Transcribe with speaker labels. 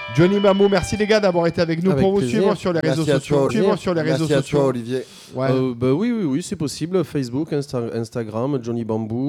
Speaker 1: Johnny Bambou, merci les gars d'avoir été avec nous.
Speaker 2: Avec
Speaker 1: pour vous
Speaker 2: plaisir.
Speaker 1: suivre sur les réseaux sociaux. Suivre sur les réseaux
Speaker 3: Merci à
Speaker 1: sociaux.
Speaker 3: toi, Olivier.
Speaker 1: Ouais.
Speaker 2: Oui, c'est possible. Facebook, Instagram, Johnny Bambou.